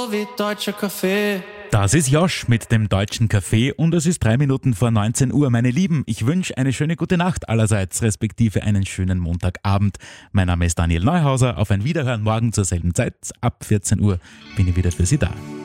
wie deutscher Kaffee. Das ist Josh mit dem deutschen Kaffee und es ist 3 Minuten vor 19 Uhr. Meine Lieben, ich wünsche eine schöne gute Nacht allerseits, respektive einen schönen Montagabend. Mein Name ist Daniel Neuhauser. Auf ein Wiederhören morgen zur selben Zeit. Ab 14 Uhr bin ich wieder für Sie da.